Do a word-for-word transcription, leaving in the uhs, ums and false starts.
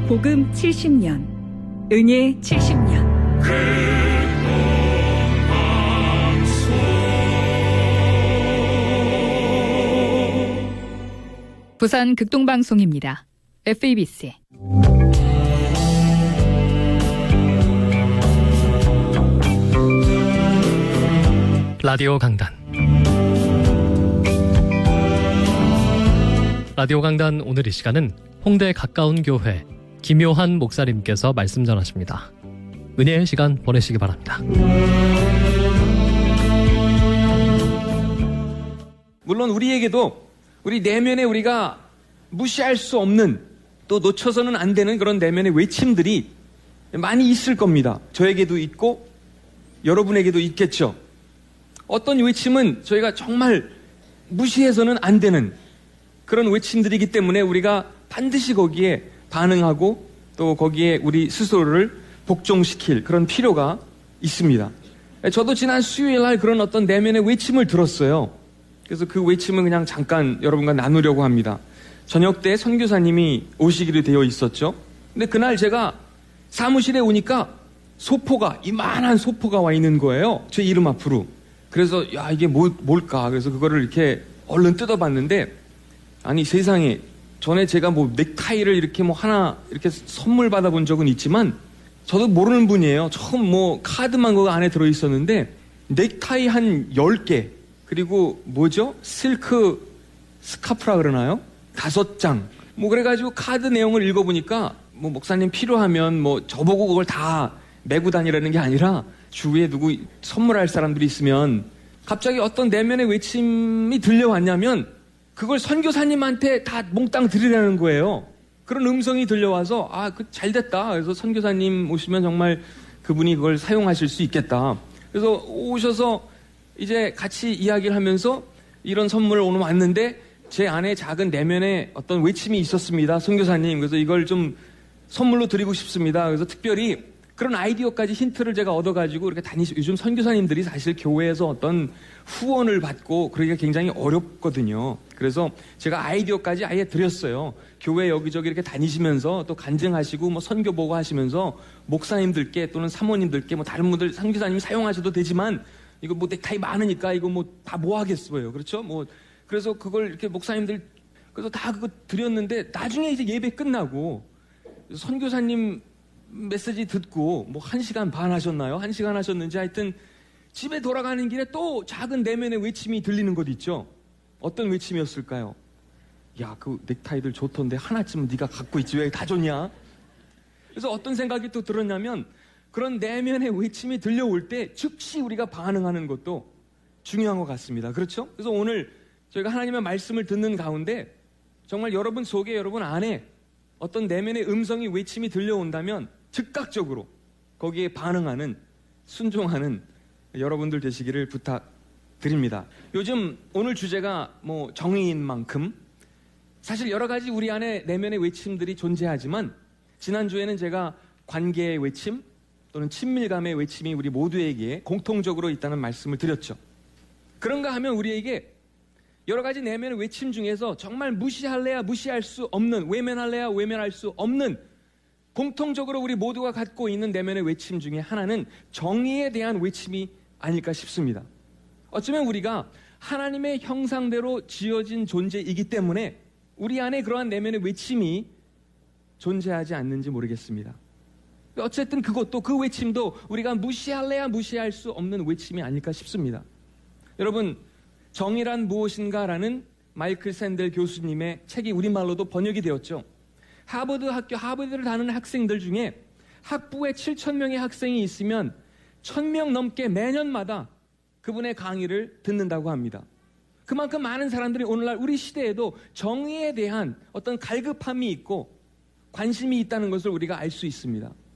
복음 칠십 년, 은혜 칠십 년. 부산 극동방송입니다. 에프이비씨. 라디오 강단. 라디오 강단 오늘 이 시간은 홍대 가까운 교회 김요한 목사님께서 말씀 전하십니다. 은혜의 시간 보내시기 바랍니다. 물론 우리에게도 우리 내면에 우리가 무시할 수 없는, 또 놓쳐서는 안 되는 그런 내면의 외침들이 많이 있을 겁니다. 저에게도 있고 여러분에게도 있겠죠. 어떤 외침은 저희가 정말 무시해서는 안 되는 그런 외침들이기 때문에 우리가 반드시 거기에 반응하고 또 거기에 우리 스스로를 복종시킬 그런 필요가 있습니다. 저도 지난 수요일 날 그런 어떤 내면의 외침을 들었어요. 그래서 그 외침을 그냥 잠깐 여러분과 나누려고 합니다. 저녁 때 선교사님이 오시기로 되어 있었죠. 근데 그날 제가 사무실에 오니까 소포가, 이만한 소포가 와 있는 거예요. 제 이름 앞으로. 그래서 야, 이게 뭐, 뭘까? 그래서 그거를 이렇게 얼른 뜯어봤는데, 아니 세상에, 전에 제가 뭐 넥타이를 이렇게 뭐 하나 이렇게 선물 받아본 적은 있지만 저도 모르는 분이에요. 처음 뭐 카드만 그거 안에 들어있었는데 넥타이 한 열 개, 그리고 뭐죠? 실크 스카프라 그러나요? 다섯 장. 뭐 그래가지고 카드 내용을 읽어보니까 뭐 목사님 필요하면 뭐 저보고 그걸 다 메고 다니라는 게 아니라 주위에 누구 선물할 사람들이 있으면, 갑자기 어떤 내면의 외침이 들려왔냐면 그걸 선교사님한테 다 몽땅 드리라는 거예요. 그런 음성이 들려와서 아, 그 잘됐다. 그래서 선교사님 오시면 정말 그분이 그걸 사용하실 수 있겠다. 그래서 오셔서 이제 같이 이야기를 하면서 이런 선물을 오늘 왔는데 제 안에 작은 내면의 어떤 외침이 있었습니다. 선교사님. 그래서 이걸 좀 선물로 드리고 싶습니다. 그래서 특별히 그런 아이디어까지 힌트를 제가 얻어가지고 이렇게 다니시, 요즘 선교사님들이 사실 교회에서 어떤 후원을 받고 그러기가 굉장히 어렵거든요. 그래서 제가 아이디어까지 아예 드렸어요. 교회 여기저기 이렇게 다니시면서 또 간증하시고 뭐 선교 보고 하시면서 목사님들께 또는 사모님들께 뭐 다른 분들 선교사님이 사용하셔도 되지만 이거 뭐 넥타이 많으니까 이거 뭐 다 뭐 하겠어요. 그렇죠? 뭐 그래서 그걸 이렇게 목사님들 그래서 다 그거 드렸는데 나중에 이제 예배 끝나고 선교사님 메시지 듣고 뭐 한 시간 반 하셨나요? 한 시간 하셨는지 하여튼 집에 돌아가는 길에 또 작은 내면의 외침이 들리는 것 있죠. 어떤 외침이었을까요? 야, 그 넥타이들 좋던데 하나쯤은 네가 갖고 있지 왜 다 줬냐? 그래서 어떤 생각이 또 들었냐면 그런 내면의 외침이 들려올 때 즉시 우리가 반응하는 것도 중요한 것 같습니다. 그렇죠? 그래서 오늘 저희가 하나님의 말씀을 듣는 가운데 정말 여러분 속에, 여러분 안에 어떤 내면의 음성이 외침이 들려온다면 즉각적으로 거기에 반응하는, 순종하는 여러분들 되시기를 부탁드립니다. 요즘 오늘 주제가 뭐 정의인 만큼 사실 여러 가지 우리 안에 내면의 외침들이 존재하지만 지난주에는 제가 관계의 외침 또는 친밀감의 외침이 우리 모두에게 공통적으로 있다는 말씀을 드렸죠. 그런가 하면 우리에게 여러 가지 내면의 외침 중에서 정말 무시할래야 무시할 수 없는, 외면할래야 외면할 수 없는, 공통적으로 우리 모두가 갖고 있는 내면의 외침 중에 하나는 정의에 대한 외침이 아닐까 싶습니다. 어쩌면 우리가 하나님의 형상대로 지어진 존재이기 때문에 우리 안에 그러한 내면의 외침이 존재하지 않는지 모르겠습니다. 어쨌든 그것도, 그 외침도 우리가 무시할래야 무시할 수 없는 외침이 아닐까 싶습니다. 여러분, 정의란 무엇인가라는 마이클 샌델 교수님의 책이 우리말로도 번역이 되었죠. 하버드 학교, 하버드를 다니는 학생들 중에 학부에 칠천 명의 학생이 있으면 천 명 넘게 매년마다 그분의 강의를 듣는다고 합니다. 그만큼 많은 사람들이 오늘날 우리 시대에도 정의에 대한 어떤 갈급함이 있고 관심이 있다는 것을 우리가 알 수 있습니다.